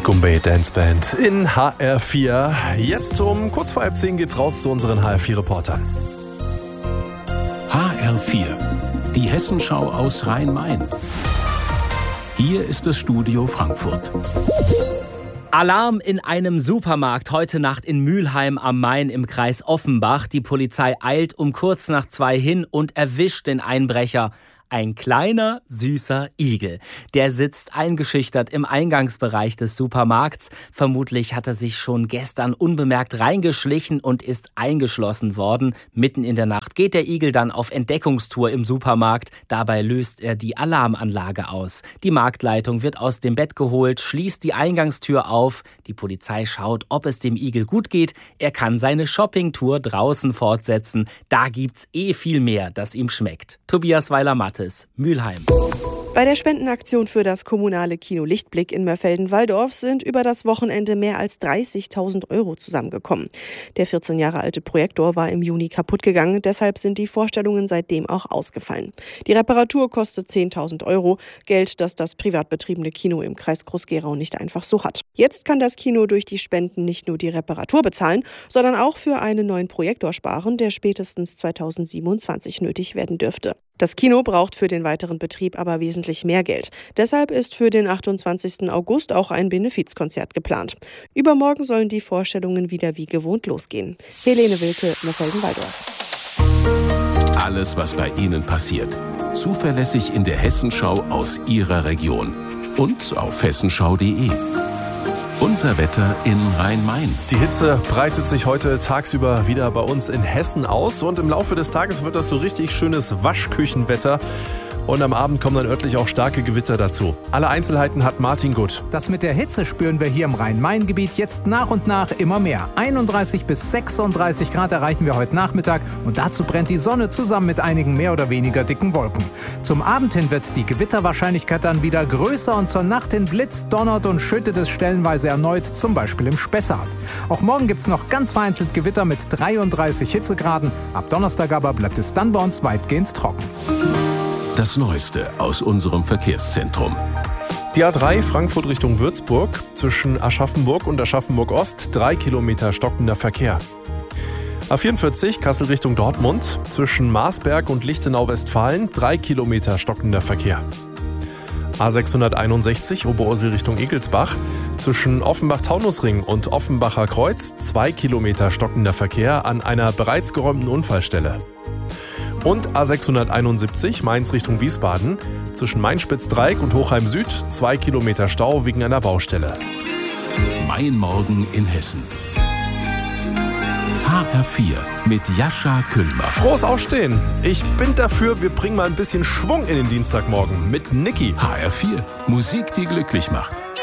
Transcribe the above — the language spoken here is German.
Gumbay Dance Band in HR4. Jetzt um kurz vor 9:30 geht's raus zu unseren HR4-Reportern. HR4, die Hessenschau aus Rhein-Main. Hier ist das Studio Frankfurt. Alarm in einem Supermarkt heute Nacht in Mülheim am Main im Kreis Offenbach. Die Polizei eilt um kurz nach 2 hin und erwischt den Einbrecher. Ein kleiner, süßer Igel. Der sitzt eingeschüchtert im Eingangsbereich des Supermarkts. Vermutlich hat er sich schon gestern unbemerkt reingeschlichen und ist eingeschlossen worden. Mitten in der Nacht geht der Igel dann auf Entdeckungstour im Supermarkt. Dabei löst er die Alarmanlage aus. Die Marktleitung wird aus dem Bett geholt, schließt die Eingangstür auf. Die Polizei schaut, ob es dem Igel gut geht. Er kann seine Shoppingtour draußen fortsetzen. Da gibt's viel mehr, das ihm schmeckt. Tobias Weiler-Mattes, Mülheim. Bei der Spendenaktion für das kommunale Kino Lichtblick in Mörfelden-Walldorf sind über das Wochenende mehr als 30.000 € zusammengekommen. Der 14 Jahre alte Projektor war im Juni kaputt gegangen, deshalb sind die Vorstellungen seitdem auch ausgefallen. Die Reparatur kostet 10.000 €, Geld, das das privat betriebene Kino im Kreis Groß-Gerau nicht einfach so hat. Jetzt kann das Kino durch die Spenden nicht nur die Reparatur bezahlen, sondern auch für einen neuen Projektor sparen, der spätestens 2027 nötig werden dürfte. Das Kino braucht für den weiteren Betrieb aber wesentlich mehr Geld. Deshalb ist für den 28. August auch ein Benefizkonzert geplant. Übermorgen sollen die Vorstellungen wieder wie gewohnt losgehen. Helene Wilke, Mörfelden-Walldorf. Alles, was bei Ihnen passiert. Zuverlässig in der Hessenschau aus Ihrer Region. Und auf hessenschau.de. Unser Wetter in Rhein-Main. Die Hitze breitet sich heute tagsüber wieder bei uns in Hessen aus und im Laufe des Tages wird das so richtig schönes Waschküchenwetter. Und am Abend kommen dann örtlich auch starke Gewitter dazu. Alle Einzelheiten hat Martin Gutt. Das mit der Hitze spüren wir hier im Rhein-Main-Gebiet jetzt nach und nach immer mehr. 31 bis 36 Grad erreichen wir heute Nachmittag und dazu brennt die Sonne zusammen mit einigen mehr oder weniger dicken Wolken. Zum Abend hin wird die Gewitterwahrscheinlichkeit dann wieder größer und zur Nacht hin blitzt, donnert und schüttet es stellenweise erneut, zum Beispiel im Spessart. Auch morgen gibt es noch ganz vereinzelt Gewitter mit 33 Hitzegraden. Ab Donnerstag aber bleibt es dann bei uns weitgehend trocken. Das Neueste aus unserem Verkehrszentrum. Die A3 Frankfurt Richtung Würzburg, zwischen Aschaffenburg und Aschaffenburg-Ost, 3 Kilometer stockender Verkehr. A44 Kassel Richtung Dortmund, zwischen Marsberg und Lichtenau-Westfalen, 3 Kilometer stockender Verkehr. A661 Oberursel Richtung Egelsbach, zwischen Offenbach-Taunusring und Offenbacher Kreuz, 2 Kilometer stockender Verkehr an einer bereits geräumten Unfallstelle. Und A671 Mainz Richtung Wiesbaden, zwischen Main-Spitz-Dreieck und Hochheim Süd, 2 Kilometer Stau wegen einer Baustelle. Mein Morgen in Hessen. HR4 mit Jascha Küllmer. Frohes Aufstehen. Ich bin dafür, wir bringen mal ein bisschen Schwung in den Dienstagmorgen mit Niki. HR4, Musik, die glücklich macht.